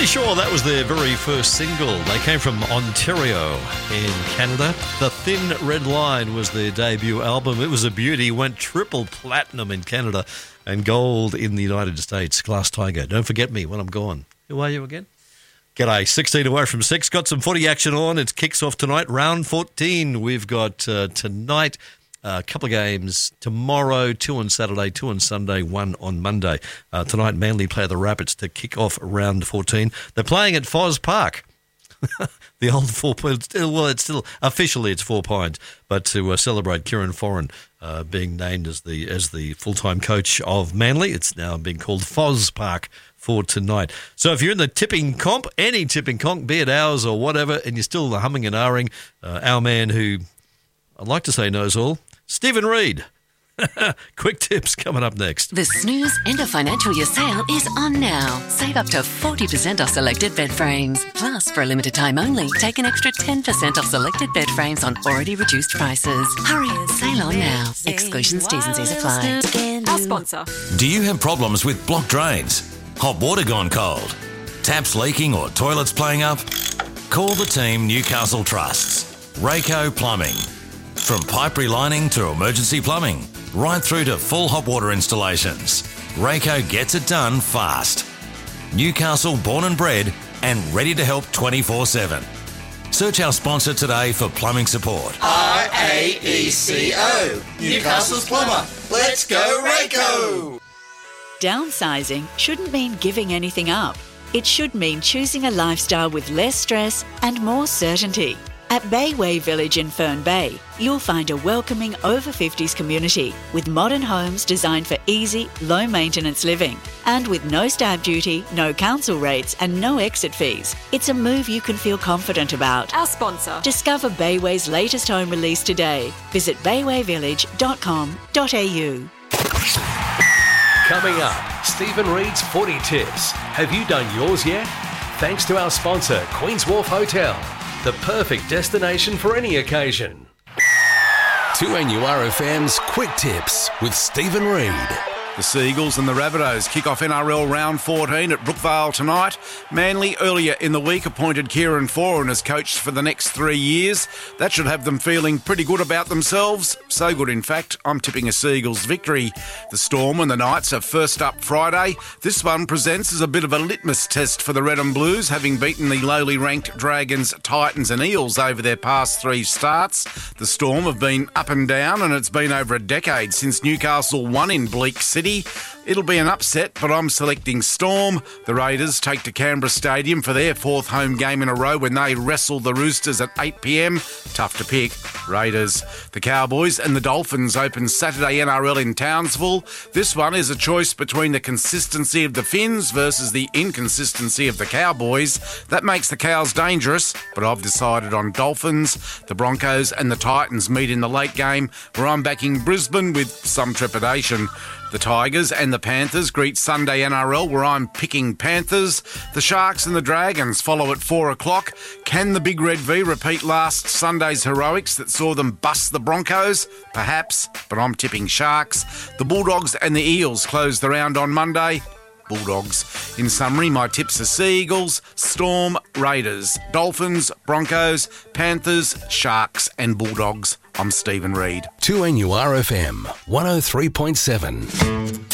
Pretty sure that was their very first single. They came from Ontario in Canada. The Thin Red Line was their debut album. It was a beauty. Went triple platinum in Canada and gold in the United States. Glass Tiger. Don't forget me when I'm gone. Who are you again? G'day, 16 away from 6. Got some footy action on. It kicks off tonight, round 14. We've got tonight a couple of games tomorrow, 2 on Saturday, 2 on Sunday, 1 on Monday. Tonight, Manly play the Rapids to kick off round 14. They're playing at Foz Park. The old it's still officially it's 4 Pines, but to celebrate Kieran Foran being named as the full-time coach of Manly, it's now being called Foz Park for tonight. So if you're in the tipping comp, any tipping comp, be it ours or whatever, and you're still humming and ahhing, our man who I'd like to say knows all, Stephen Reid. Quick tips coming up next. The Snooze End of Financial Year sale is on now. Save up to 40% off selected bed frames. Plus, for a limited time only, take an extra 10% off selected bed frames on already reduced prices. Hurry, sale on now. Exclusions, T's and C's apply. Our sponsor. Do you have problems with blocked drains? Hot water gone cold? Taps leaking or toilets playing up? Call the team Newcastle Trusts. Rayco Plumbing. From pipe relining to emergency plumbing, right through to full hot water installations, Rayco gets it done fast. Newcastle born and bred and ready to help 24/7. Search our sponsor today for plumbing support. RAECO, Newcastle's plumber. Let's go Rayco! Downsizing shouldn't mean giving anything up. It should mean choosing a lifestyle with less stress and more certainty. At Bayway Village in Fern Bay, you'll find a welcoming over-50s community with modern homes designed for easy, low-maintenance living. And with no stamp duty, no council rates and no exit fees, it's a move you can feel confident about. Our sponsor. Discover Bayway's latest home release today. Visit baywayvillage.com.au. Coming up, Stephen Reid's Footy Tips. Have you done yours yet? Thanks to our sponsor, Queen's Wharf Hotel. The perfect destination for any occasion. 2NURFM's Quick Tips with Stephen Reid. The Seagulls and the Rabbitohs kick off NRL round 14 at Brookvale tonight. Manly earlier in the week appointed Kieran Foran as coach for the next 3 years. That should have them feeling pretty good about themselves. So good, in fact, I'm tipping a Seagulls victory. The Storm and the Knights are first up Friday. This one presents as a bit of a litmus test for the Red and Blues, having beaten the lowly ranked Dragons, Titans and Eels over their past 3 starts. The Storm have been up and down, and it's been over a decade since Newcastle won in Bleak City. It'll be an upset, but I'm selecting Storm. The Raiders take to Canberra Stadium for their 4th home game in a row when they wrestle the Roosters at 8 p.m. Tough to pick. Raiders. The Cowboys and the Dolphins open Saturday NRL in Townsville. This one is a choice between the consistency of the Finns versus the inconsistency of the Cowboys. That makes the Cows dangerous, but I've decided on Dolphins. The Broncos and the Titans meet in the late game, where I'm backing Brisbane with some trepidation. The Tigers and the Panthers greet Sunday NRL, where I'm picking Panthers. The Sharks and the Dragons follow at 4 o'clock. Can the Big Red V repeat last Sunday's heroics that saw them bust the Broncos? Perhaps, but I'm tipping Sharks. The Bulldogs and the Eels close the round on Monday. Bulldogs. In summary, my tips are Sea Eagles, Storm, Raiders, Dolphins, Broncos, Panthers, Sharks and Bulldogs. I'm Stephen Reid. 2NURFM 103.7.